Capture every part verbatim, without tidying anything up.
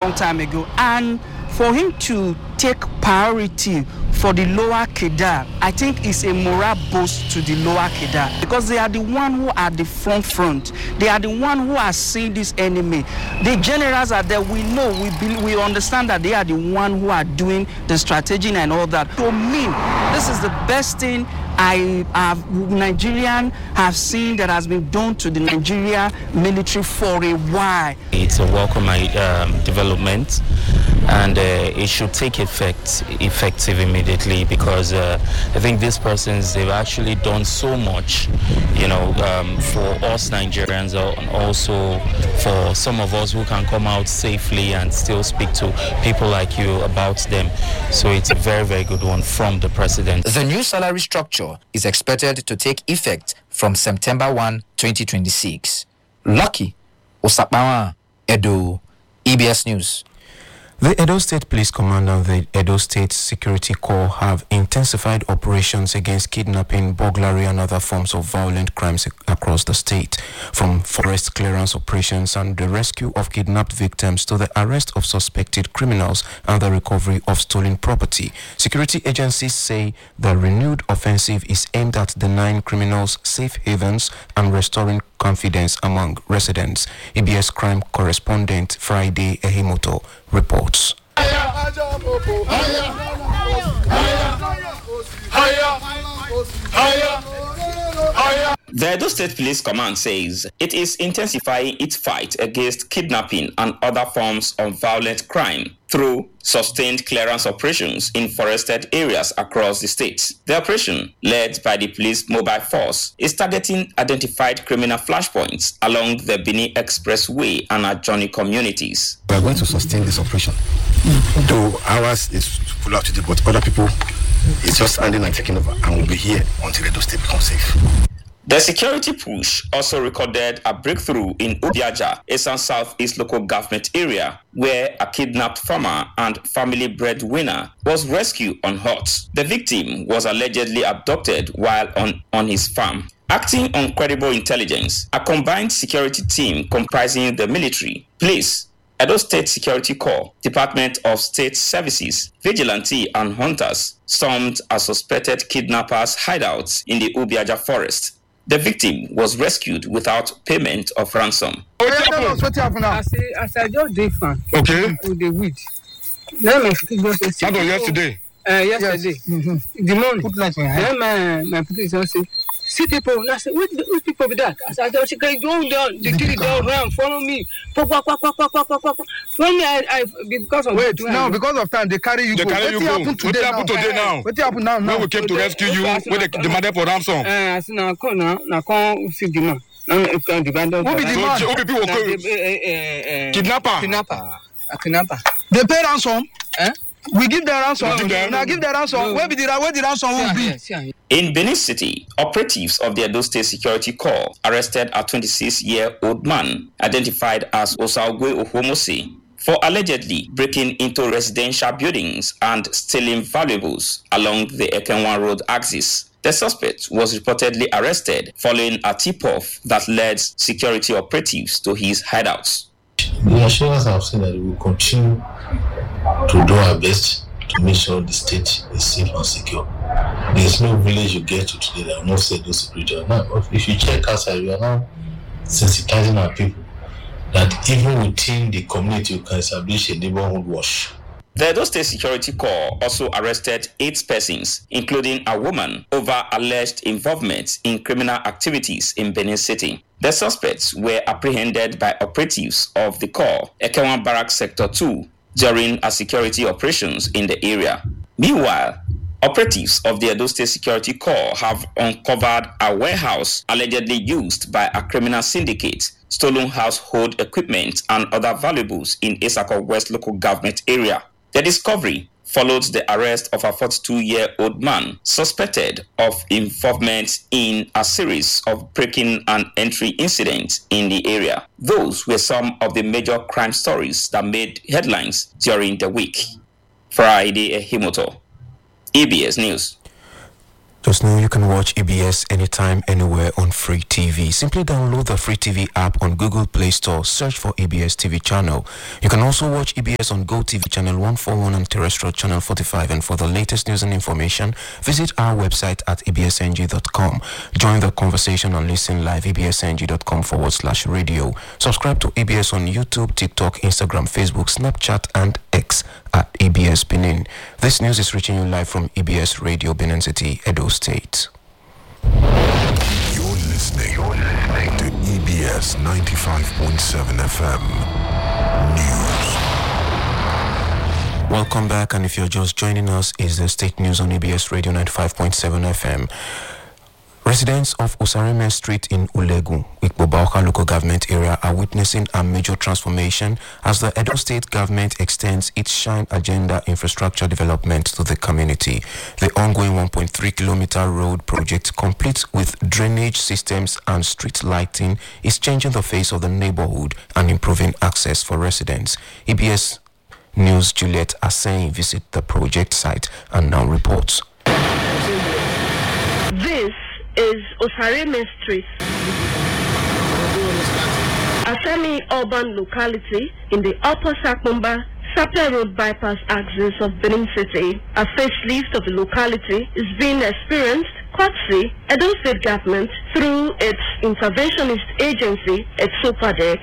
long time ago, and for him to take priority for the lower Kedar, I think it's a moral boost to the lower Kedar, because they are the one who are the front front. They are the one who are seeing this enemy. The generals are there. We know, we believe, we understand that they are the one who are doing the strategy and all that. To me, this is the best thing I have Nigerian have seen that has been done to the Nigeria military for a while. It's a welcome um, development, and uh, it should take effect effective immediately, because uh, I think these persons, they've actually done so much, you know, um, for us Nigerians, and also for some of us who can come out safely and still speak to people like you about them. So it's a very, very good one from the president. The new salary structure is expected to take effect from September first, twenty twenty-six. Lucky Osapawa, Edo, E B S News. The Edo State Police Command and the Edo State Security Corps have intensified operations against kidnapping, burglary, and other forms of violent crimes across the state. From forest clearance operations and the rescue of kidnapped victims to the arrest of suspected criminals and the recovery of stolen property, security agencies say the renewed offensive is aimed at denying criminals safe havens and restoring confidence among residents. E B S crime correspondent Friday Ehimoto reports. The Edo State Police Command says it is intensifying its fight against kidnapping and other forms of violent crime through sustained clearance operations in forested areas across the state. The operation, led by the police mobile force, is targeting identified criminal flashpoints along the Benin Expressway and adjoining communities. We are going to sustain this operation. Though ours is full out today, but other people is just standing and taking over, and will be here until Edo State becomes safe. The security push also recorded a breakthrough in Ubiaja, a southeast local government area, where a kidnapped farmer and family breadwinner was rescued unhurt. The victim was allegedly abducted while on, on his farm. Acting on credible intelligence, a combined security team comprising the military, police, Edo State Security Corps, Department of State Services, vigilante and hunters stormed a suspected kidnapper's hideouts in the Ubiaja forest. The victim was rescued without payment of ransom. What happened now? As I just did fan. Okay. With the weed. Then my people just That was yesterday. Uh, yesterday. Yes. Mm-hmm. The morning. Put light on your Then my my people just say, see people. And I said, what what people with that? I said, I just say, go down. The kid down round. Follow me. Pop, pop, pop, pop, pop, pop, pop, pop. Follow me. I, I because of wait now because of time they carry you. They go. carry you go. What happened today now? What happened now? When we came to rescue you, when they demanded for ransom. Uh, I said, now come now, now come see the man. Who be the man? Who be people? Kidnapper. Kidnapper. A kidnapper. They pay ransom. Eh? We give the ransom. Give them. Now give the ransom. No. Where be the where the ransom will be? Yes, yes. In Benin City, operatives of the Edo State Security Corps arrested a twenty-six-year-old man identified as Osaogwe Ohomose for allegedly breaking into residential buildings and stealing valuables along the Ekenwan Road axis. The suspect was reportedly arrested following a tip-off that led security operatives to his hideouts. The assurance have said that we will continue to do our best to make sure the state is safe and secure. There is no village you get to today that will not say those security. Now, if you check outside, we are now sensitizing our people that even within the community you can establish a neighborhood watch. The Edo State Security Corps also arrested eight persons, including a woman, over alleged involvement in criminal activities in Benin City. The suspects were apprehended by operatives of the Corps, Ekenwan Barracks Sector two, during a security operations in the area. Meanwhile, operatives of the Edo State Security Corps have uncovered a warehouse allegedly used by a criminal syndicate, stolen household equipment and other valuables in Isako West local government area. The discovery followed the arrest of a forty-two-year-old man suspected of involvement in a series of breaking and entry incidents in the area. Those were some of the major crime stories that made headlines during the week. Friday Ehimoto, E B S News. Just know you can watch E B S anytime, anywhere on Free T V. Simply download the Free T V app on Google Play Store. Search for E B S T V channel. You can also watch E B S on GoTV channel one forty-one and terrestrial channel forty-five. And for the latest news and information, visit our website at e b s n g dot com. Join the conversation and listen live e b s n g dot com forward slash radio. Subscribe to E B S on YouTube, TikTok, Instagram, Facebook, Snapchat, and X at E B S Benin. This news is reaching you live from E B S Radio Benin City, Edo State. You're listening, You're listening to E B S ninety-five point seven F M News. Welcome back, and if you're just joining us, is the state news on E B S Radio ninety-five point seven F M. Residents of Osareme Street in Ulegu, Ikpo-Bawka local government area, are witnessing a major transformation as the Edo State government extends its Shine Agenda infrastructure development to the community. The ongoing one point three kilometer road project, complete with drainage systems and street lighting, is changing the face of the neighborhood and improving access for residents. E B S News Juliet Asen visit the project site and now reports. This is Osareme Street, a semi-urban locality in the Upper Sakumba Sapele Road bypass axis of Benin City. A facelift of the locality is being experienced courtesy Edo State government through its interventionist agency, Etsopadec.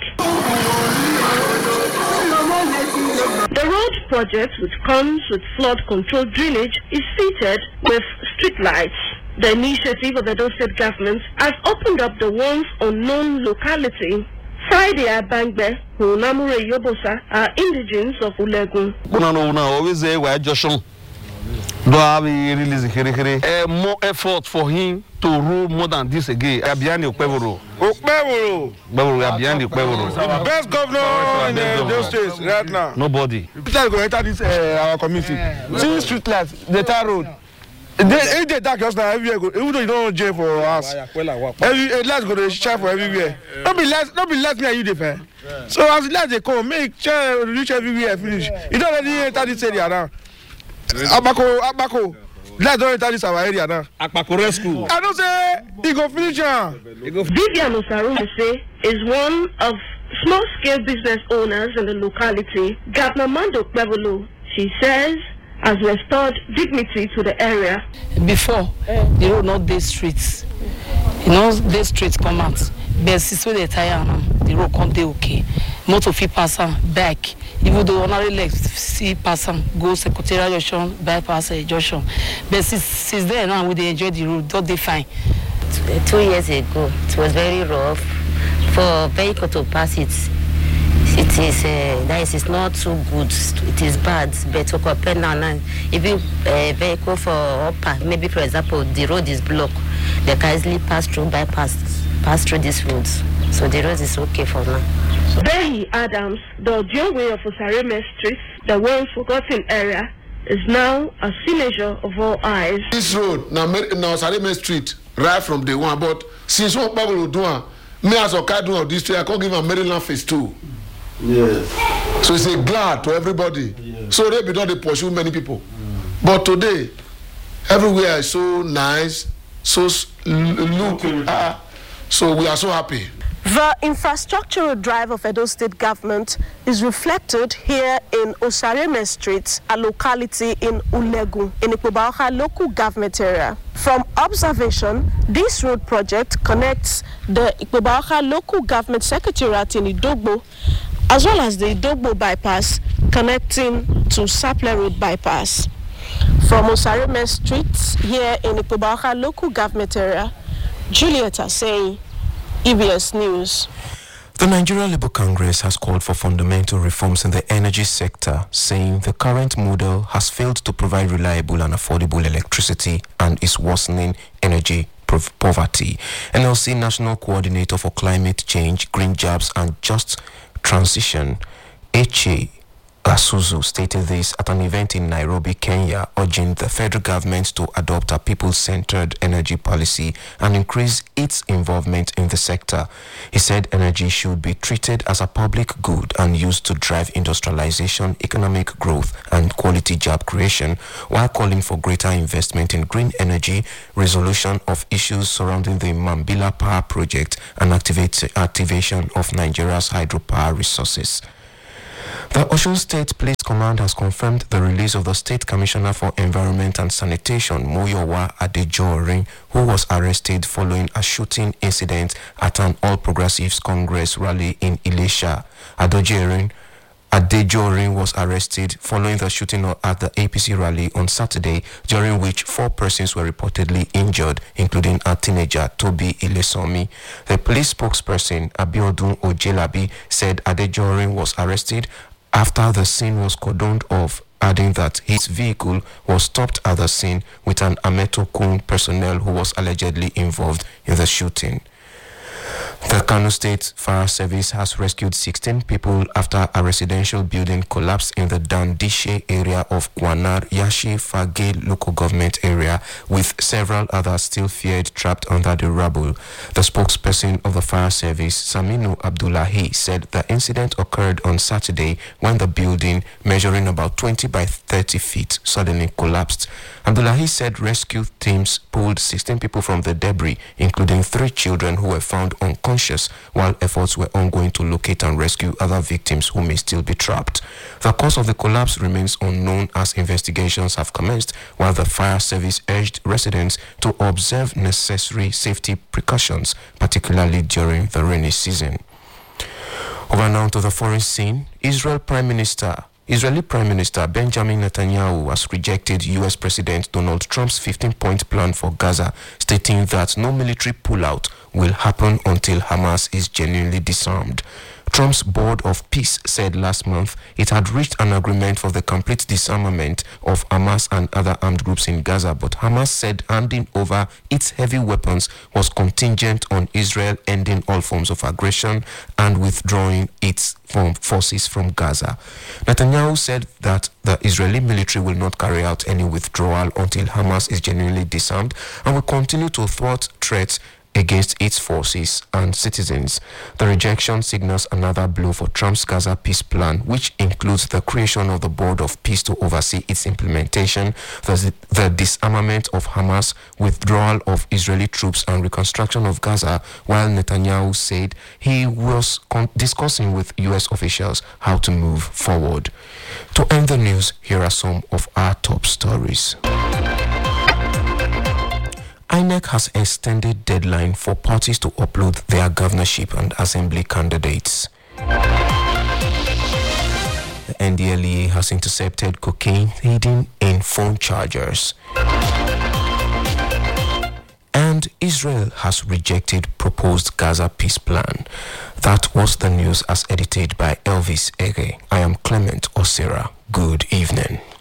The road project, which comes with flood control drainage, is fitted with street lights. The initiative of the Edo State government has opened up the once unknown locality. Friday Abangbe, Hunamure Yobosa, are indigenes of Ulegu. Always say why Joshua. Do I release a more effort for him to rule more than this again? Abiani Okpevoro. Okpevoro. Abiani Okpevoro. Best governor in those states right now. Nobody. Let's go enter this uh, our community. See street lights, the tar road. They, if they dark just now everywhere go, even though you don't jail for us, every uh, lights go to shine for everywhere. Don't be lights, don't be lights me and you defend. So as the lights they come, make sure reach everywhere finish. You don't already enter this area now. Abako, Abako, lights don't enter this our area now. Abako rescue. I don't say he go finish now. Vivian Osarume is one of small-scale business owners in the locality. Governor Mando Okpevolo, she says, has restored dignity to the area. Before, the road not these streets. You know, these streets come out. But since we tire now, the road come dey okay. Motor fit pass back. Even though ordinary legs see pass go Secretariat Junction, bypass Junction. But since, since then now, we dey enjoy the road, don't they fine? Two years ago, it was very rough for vehicle to pass it. It is uh, that is it's not too good. It is bad. But to compare now, now even a uh, vehicle for upper, maybe for example, the road is blocked. They can easily pass through, bypass, pass through these roads. So the road is okay for now. Behi Adams, the Ojongwe of Osareme Street, the once forgotten area, is now a signature of all eyes. This road now, now Osareme Street, right from day one. But since one people will do it, me as a cardinal of this street, I can't give a Maryland phase two. Yeah. So it's a glad to everybody. Yeah. So they be not they pursue many people. Mm. But today, everywhere is so nice, so look, uh, so we are so happy. The infrastructural drive of Edo State government is reflected here in Osareme Street, a locality in Ulegu, in Ikpo-Bawka local government area. From observation, this road project connects the Ikpo-Bawka local government secretariat in Idogbo, as well as the Idogbo bypass connecting to Sapele Road bypass. From Osareme Street here in Ikpo-Bawka local government area, Juliet Asen, E B S News. The Nigeria Labour Congress has called for fundamental reforms in the energy sector, saying the current model has failed to provide reliable and affordable electricity and is worsening energy poverty. N L C National Coordinator for Climate Change, Green Jobs and Just Transition, Eche Asuzu stated this at an event in Nairobi, Kenya, urging the federal government to adopt a people-centered energy policy and increase its involvement in the sector. He said energy should be treated as a public good and used to drive industrialization, economic growth, and quality job creation, while calling for greater investment in green energy, resolution of issues surrounding the Mambila Power Project, and activate, activation of Nigeria's hydropower resources. The Osun State Police Command has confirmed the release of the State Commissioner for Environment and Sanitation, Moyowa Adejorin, who was arrested following a shooting incident at an All Progressives Congress rally in Ilesha. Adejorin Adejorin was arrested following the shooting at the A P C rally on Saturday, during which four persons were reportedly injured, including a teenager, Toby Ilesomi. The police spokesperson, Abiodun Ojelabi, said Adejorin was arrested after the scene was cordoned off, adding that his vehicle was stopped at the scene with an Ametokun personnel who was allegedly involved in the shooting. The Kano State Fire Service has rescued sixteen people after a residential building collapsed in the Dandishe area of Gwanar Yashi Fage local government area, with several others still feared trapped under the rubble. The spokesperson of the fire service, Saminu Abdullahi, said the incident occurred on Saturday when the building, measuring about twenty by thirty feet, suddenly collapsed. Abdullahi said rescue teams pulled sixteen people from the debris, including three children who were found unconscious, while efforts were ongoing to locate and rescue other victims who may still be trapped. The cause of the collapse remains unknown as investigations have commenced, while the fire service urged residents to observe necessary safety precautions, particularly during the rainy season. Over now to the foreign scene. Israel Prime Minister Israeli Prime Minister Benjamin Netanyahu has rejected U S President Donald Trump's fifteen-point plan for Gaza, stating that no military pullout will happen until Hamas is genuinely disarmed. Trump's Board of Peace said last month it had reached an agreement for the complete disarmament of Hamas and other armed groups in Gaza, but Hamas said handing over its heavy weapons was contingent on Israel ending all forms of aggression and withdrawing its forces from Gaza. Netanyahu said that the Israeli military will not carry out any withdrawal until Hamas is genuinely disarmed and will continue to thwart threats against its forces and citizens. The rejection signals another blow for Trump's Gaza peace plan, which includes the creation of the Board of Peace to oversee its implementation, the, the disarmament of Hamas, withdrawal of Israeli troops, and reconstruction of Gaza, while Netanyahu said he was con- discussing with U S officials how to move forward. To end the news, here are some of our top stories. I N E C has extended deadline for parties to upload their governorship and assembly candidates. The N D L E A has intercepted cocaine hidden in phone chargers. And Israel has rejected proposed Gaza peace plan. That was the news as edited by Elvis Ege. I am Clement Osira. Good evening.